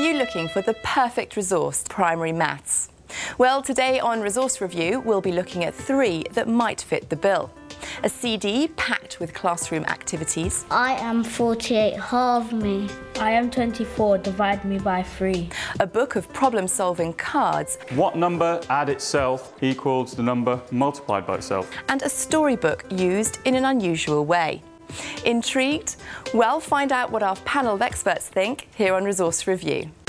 you looking for the perfect resource, primary maths? Well, today on Resource Review, we'll be looking at 3 that might fit the bill. A CD packed with classroom activities. I am 48, halve me. I am 24, divide me by 3. A book of problem-solving cards. What number add itself equals the number multiplied by itself? And a storybook used in an unusual way. Intrigued? Well, find out what our panel of experts think here on Resource Review.